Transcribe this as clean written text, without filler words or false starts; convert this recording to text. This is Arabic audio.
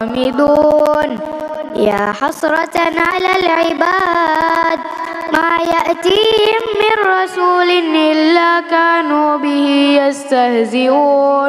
حامدون. يا حسرة على العباد ما يأتيهم من رسول إلا كانوا به يستهزئون.